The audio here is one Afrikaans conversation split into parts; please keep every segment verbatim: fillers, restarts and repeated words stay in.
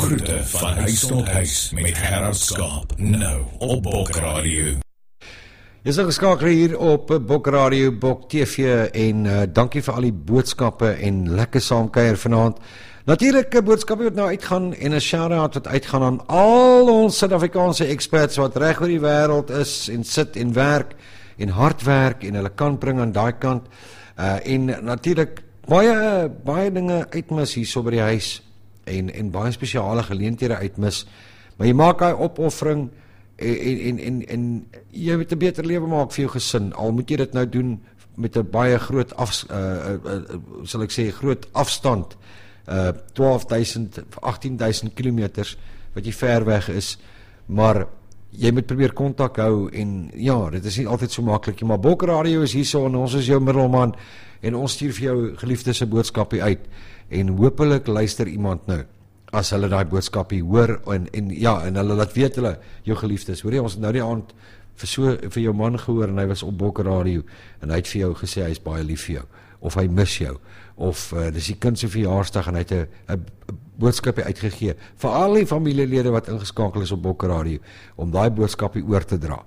Groete van huis tot huis met Gerard Skaap, nou op Bok Radio. Jy is geskakel hier op Bok Radio, Bok T V en uh, dankie vir al die boodskappe en lekker saamkuier vanaand. Natuurlik 'n boodskap wat nou uitgaan en 'n shout-out wat uitgaan aan al ons Suid-Afrikaanse experts wat reg oor die wêreld is en sit en werk en hard werk en hulle kan bring aan daai kant. Uh, en natuurlik baie baie dinge uitmis hier so by die huis en en baie spesiale geleenthede uitmis. Maar jy maak daai opoffering en en en en jy moet 'n beter lewe maak vir jou gesin. Al moet jy dit nou doen met 'n baie groot af uh, uh, uh, sal ek sê groot afstand. Uh, twaalf duisend, agttien duisend kilometers wat jy ver weg is, maar jy moet probeer kontak hou en ja, dit is nie altyd so maklik nie, maar Bok Radio is hier so en ons is jou middelman en ons stuur vir jou geliefdes se boodskapie uit en hopelik luister iemand nou as hulle daai boodskapie hoor en, en ja, en hulle laat weet hulle jou geliefdes, hoor jy, ons het nou die aand vir, so, vir jou man gehoor en hy was op Bok Radio en hy het vir jou gesê hy is baie lief vir jou of hy mis jou, of uh, dis die kind se verjaarsdag en hy het 'n boodskapie uitgegee vir al die familielede wat ingeskakel is op Bok Radio, om daai boodskapie oor te dra.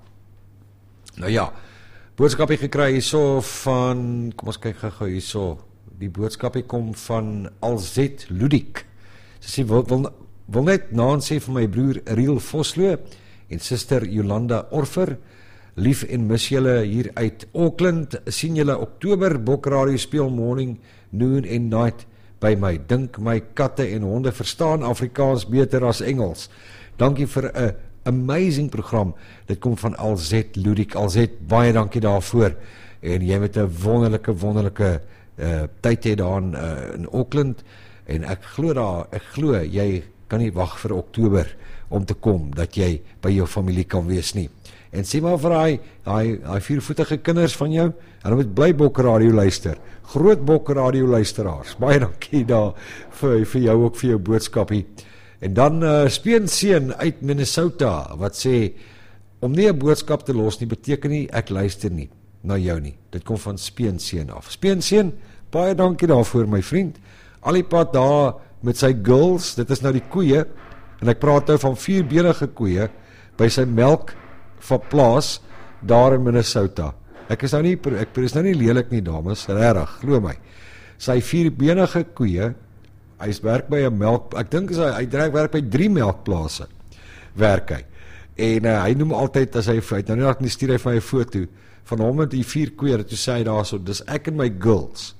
Nou ja, boodskapie gekry hierso van, kom ons kyk gou hierso, die boodskapie kom van Alzet Ludik. Sy sê, wil, wil, wil net naam sê vir my broer Riel Vosloo en suster Jolanda Orfer, lief en mis julle hier uit Auckland, sien julle Oktober, Bok Radio speel morning, noon en night by my. Dink my katte en honde verstaan Afrikaans beter as Engels. Dankie vir 'n amazing program. Dit kom van Alzet Ludik. Alzet, baie dankie daarvoor. En jy met 'n wonderlike wonderlike uh, tyd hê daar in, uh, in Auckland en ek glo daar, ek glo jy kan nie wag vir Oktober om te kom dat jy by jou familie kan wees nie. En sê maar vir hy, hy, hy viervoetige kinders van jou, hulle moet bly Bok Radio luister, groot Bok Radio luisteraars, baie dankie daar vir, vir jou ook vir jou boodskapie. En dan uh, Speenseen uit Minnesota, wat sê, om nie 'n boodskap te los nie, beteken nie, ek luister nie, na jou nie, dit kom van Speenseen af. Speenseen, baie dankie daarvoor my vriend, al die pad daar met sy girls, dit is nou die koeie, en ek praat nou van vierbenige koeie, by sy melk, van plaas, daar in Minnesota. Ek is nou nie, ek is nou nie lelik nie, dames, regtig, glo my. Sy vierbenige koeie, hy is werk by 'n melk, ek dink hy, hy drek werk by drie melkplase, werk hy. En uh, hy noem altyd, as hy feit, nou nie stuur hy van hy foto, van hom met die vier koeie, toe sê hy daar so, dis ek en my girls.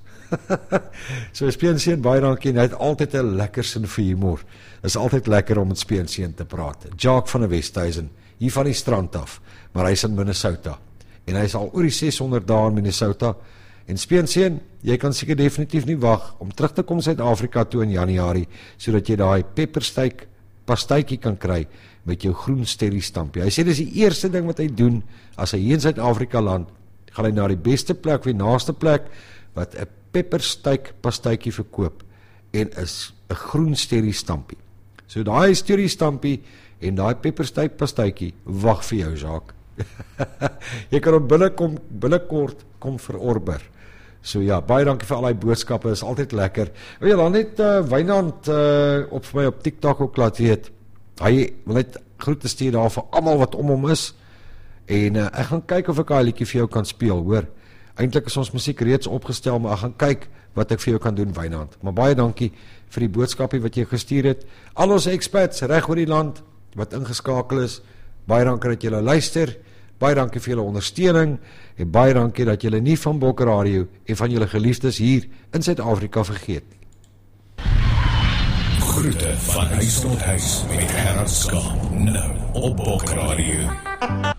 So Speenseen, baie dankie, en hy het altyd 'n lekker sin vir humor. Is altyd lekker om met Speenseen te praat. Jacques van der Westhuizen, hier van die strand af, maar hy is in Minnesota, en hy is al oor die ses honderd dae in Minnesota, en Speenseen, jy kan seker definitief nie wag om terug te kom Suid-Afrika toe in Januarie, sodat jy daai peppersteak pastytjie kan kry, met jou groen sterrie stampie. Hy sê, dis die eerste ding wat hy doen, as hy hier in Suid-Afrika land, gaan hy na die beste plek, of die naaste plek, wat 'n peppersteak pastytjie verkoop, en is 'n groen sterrie stampie. So daai sterrie stampie, en daai peppersteak pastytjie, wag vir jou, Jacques. Jy kan hom binnekom, binnekort kom verorber. So ja, baie dankie vir al die boodskappe, is altyd lekker. Wil jy dan net uh, Wynand uh, op vir my op TikTok ook laat weet, hy wil net groete stuur daar vir almal wat om hom is, en uh, ek gaan kyk of ek daai liedjie vir jou kan speel, hoor. Eintlik is ons musiek reeds opgestel, maar ek gaan kyk wat ek vir jou kan doen, Wynand. Maar baie dankie vir die boodskapie wat jy gestuur het. Al ons experts reg oor die land, wat ingeskakel is, baie dankie dat julle luister, baie dankie vir julle ondersteuning, en baie dankie dat julle nie van Bok Radio en van julle geliefdes hier in Suid-Afrika vergeet nie. Groete van huis tot huis met Gerard Skaap, nou op Bok Radio.